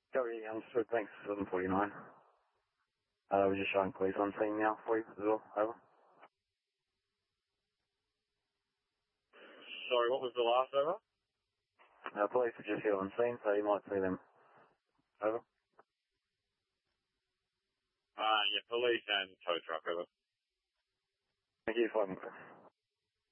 Cody, understood. Thanks, 749. We're just showing police on scene now for you as well. Over. Sorry, what was the last over? Police are just here on scene, so you might see them. Over. Yeah, police and tow truck, over. Thank you, 5